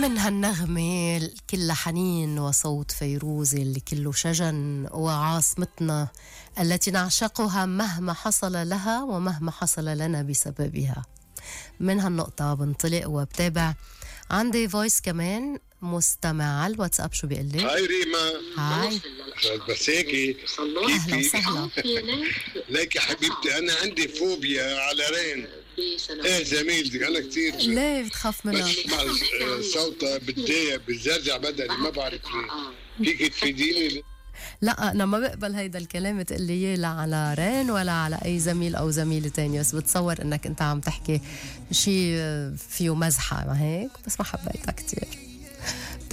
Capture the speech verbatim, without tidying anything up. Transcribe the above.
ومن هالنغمة كلها حنين وصوت فيروز اللي كله شجن وعاصمتنا التي نعشقها مهما حصل لها ومهما حصل لنا بسببها. من هالنقطة بنطلق وبتابع. عندي فويس كمان مستمع على الواتساب. شو بيقول لي؟ هاي ريما. هاي بس هيك أهلا وسهلا. ليك يا حبيبتي أنا عندي فوبيا على رين. ايه زميلتك انا كثير ليه بتخاف منها؟ بسمع صوتها بتضايق بتزرزع بدني ما بعرف ليه. فيك تفيديني؟ لا أنا ما بقبل هيدا الكلام تقلي إياه لا على رين ولا على أي زميل أو زميلة تانية، بس بتصور إنك أنت عم تحكي شي فيه مزحة ما هيك، بس ما حبيتها كتير.